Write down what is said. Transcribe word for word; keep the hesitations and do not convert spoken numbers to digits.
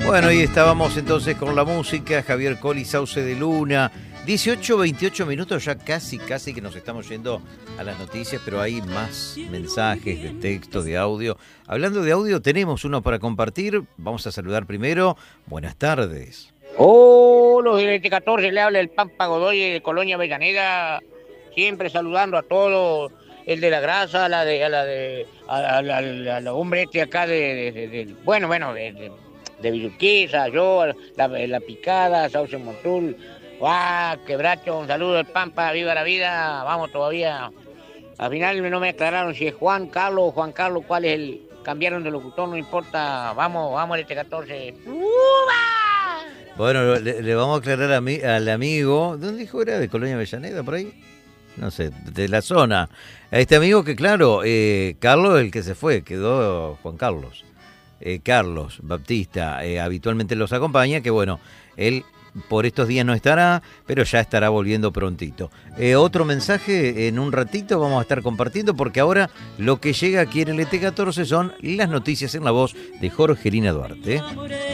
Bueno, y estábamos entonces con la música, Javier Coli, Sauce de Luna. dieciocho, veintiocho minutos, ya casi, casi que nos estamos yendo a las noticias, pero hay más mensajes de texto, de audio. Hablando de audio, tenemos uno para compartir. Vamos a saludar primero. Buenas tardes. Oh, los del T catorce, le habla el Pampa Godoy de Colonia Avellaneda, siempre saludando a todos, el de la grasa, a la de, a la de, a la, a la, a la hombre este acá de, de, de, de bueno, bueno, de, de, de Villurquiza, yo, la, la Picada, Sauce Montul, guau, Quebracho, un saludo al Pampa, viva la vida, vamos todavía. Al final no me aclararon si es Juan Carlos o Juan Carlos, cuál es el, cambiaron de locutor, no importa, vamos, vamos al T catorce. ¡Uva! Bueno, le, le vamos a aclarar a mi, al amigo, ¿dónde dijo era? ¿De Colonia Avellaneda, por ahí? No sé, de la zona. A este amigo que, claro, eh, Carlos el que se fue, quedó Juan Carlos. Eh, Carlos Baptista eh, habitualmente los acompaña, que bueno, él por estos días no estará, pero ya estará volviendo prontito. Eh, otro mensaje en un ratito vamos a estar compartiendo, porque ahora lo que llega aquí en el E T catorce son las noticias en la voz de Jorgelina Duarte.